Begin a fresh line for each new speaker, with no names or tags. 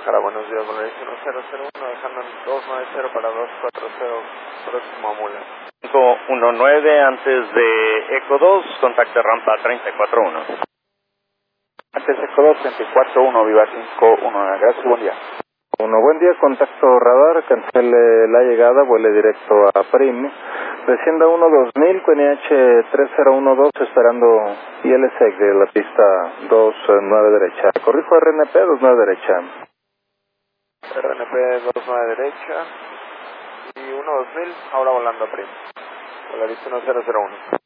Guadalajara, buenos días, Volaris 1001, dejando en 290 para 240, próximo a Mula.
519 antes de Eco 2, contacto rampa 341.
Antes Eco 2, 341, viva 519, gracias, buen día.
Buen día, contacto radar, cancele la llegada, vuele directo a Prim. Descienda 2000, QNH 3012, esperando ILSEC de la pista 29 derecha. Corrijo RNP 29 derecha.
RNP 29 derecha y 2000, ahora volando a Prim. Volaris 1001.